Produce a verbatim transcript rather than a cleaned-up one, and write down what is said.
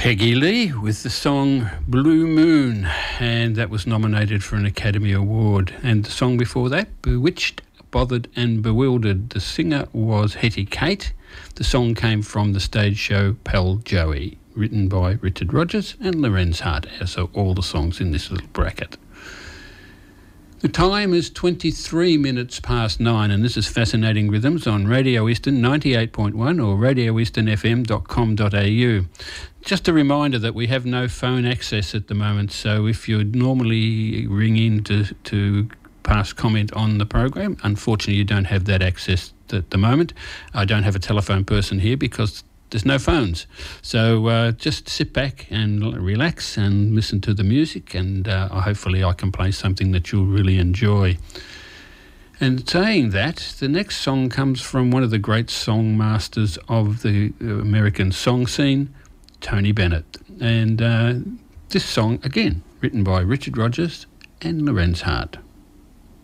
Peggy Lee with the song Blue Moon, and that was nominated for an Academy Award. And the song before that, Bewitched, Bothered and Bewildered. The singer was Hetty Kate. The song came from the stage show Pal Joey, written by Richard Rogers and Lorenz Hart, so all the songs in this little bracket. The time is twenty-three minutes past nine, and this is Fascinating Rhythms on Radio Eastern ninety-eight point one or radio eastern f m dot com dot a u. Just a reminder that we have no phone access at the moment, so if you normally ring in to, to pass comment on the program, unfortunately you don't have that access at the moment. I don't have a telephone person here because there's no phones. So uh, just sit back and relax and listen to the music, and uh, hopefully I can play something that you'll really enjoy. And saying that, the next song comes from one of the great song masters of the American song scene, Tony Bennett. And uh, this song, again, written by Richard Rogers and Lorenz Hart.